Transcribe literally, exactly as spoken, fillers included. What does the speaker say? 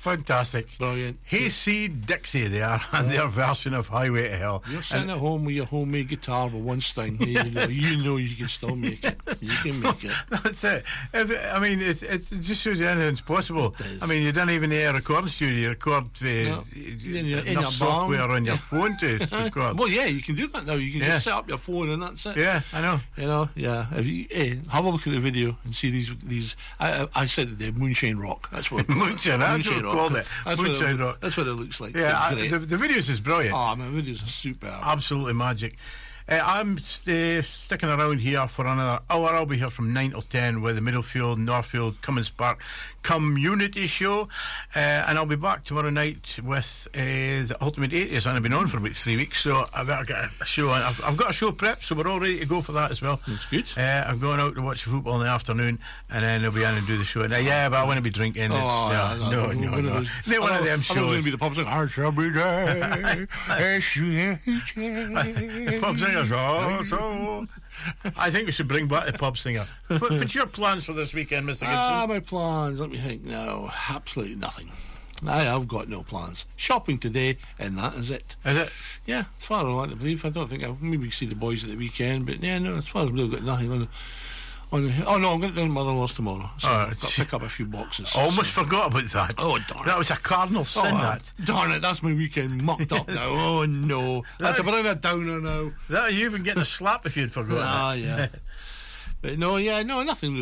fantastic. Brilliant. Hayseed Dixie there, and their version of Highway to Hell. You're sitting And at home with your homemade guitar with one string. There you go. You know you can still make it. You can make it. That's it. If, I mean, it's, it's, it just shows you anything's possible. It is. I mean, you don't even need a recording studio. You record uh, No. y- In your- in enough your software barn. on your phone to record. Well, yeah, you can do that now. You can Yeah. just set up your phone and that's it. Yeah, I know. You know, yeah. If you eh, have a look at the video and see these these. I, I I said the Moonshine Rock. That's what Moonshine, that's what we called it. That's Moonshine what it, Rock. That's what it looks like. Yeah, I, Great. the, the videos is brilliant. Oh, man, videos are superb. Absolutely magic. Uh, I'm uh, sticking around here for another hour. I'll be here from nine till ten with the Middlefield, Northfield, Cummins Park Community Show. Uh, and I'll be back tomorrow night with uh, the Ultimate eighties. And I've been on for about three weeks, so I've got a show. I've, I've got a show prep, so we're all ready to go for that as well. That's good. Uh, I'm going out to watch football in the afternoon, and then I'll be in and do the show. Now, yeah, but I want to be drinking. It's, Oh, yeah, no, no, one no. of those- No, one I of them I was going to shows. be the pub singer. I shall be there. S U H A. Pub singers, oh, so. I think we should bring back the pub singer. What, what's your plans for this weekend, Mister Gibson? Ah, my plans. Let me think. No, absolutely nothing. I have got no plans. Shopping today, and that is it. Is it? Yeah, as far as I like to believe. I don't think I'll maybe see the boys at the weekend, but yeah, no, as far as I believe, I've got nothing on the. On the oh no, I'm going to do my mother-in-law's tomorrow, so Oh, I've got to pick up a few boxes. Almost so. forgot about that. Oh, darn it. That was a cardinal sin, Oh, that. darn it, that's my weekend mucked up now. Oh no, that's a bit of a downer now. That, you even getting a slap if you'd forgotten Ah, it. yeah. But no, yeah, no, nothing really.